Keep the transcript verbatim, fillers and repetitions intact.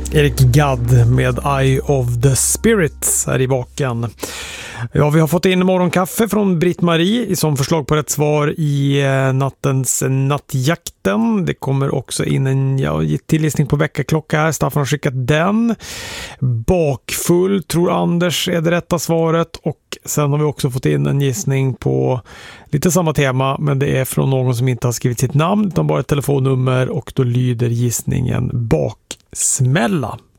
Erik Gadd med Eye of the Spirits här i vaken. Ja, vi har fått in morgonkaffe från Britt-Marie som förslag på rätt svar i nattens nattjakten. Det kommer också in en ja, tillgissning på veckaklocka här. Staffan har skickat den. Bakfull tror Anders är det rätta svaret. Och sen har vi också fått in en gissning på lite samma tema, men det är från någon som inte har skrivit sitt namn utan bara ett telefonnummer, och då lyder gissningen baksmälla.